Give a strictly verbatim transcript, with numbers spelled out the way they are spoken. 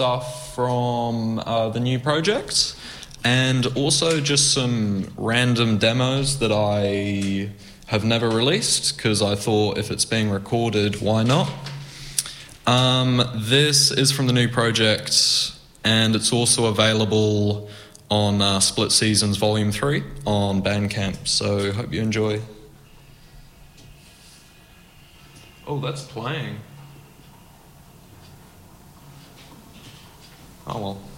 stuff from uh, the new project, and also just some random demos that I have never released, because I thought if it's being recorded, why not? Um, this is from the new project, and it's also available on uh, Split Seasons Volume three on Bandcamp, so hope you enjoy. Oh, that's playing. Oh well.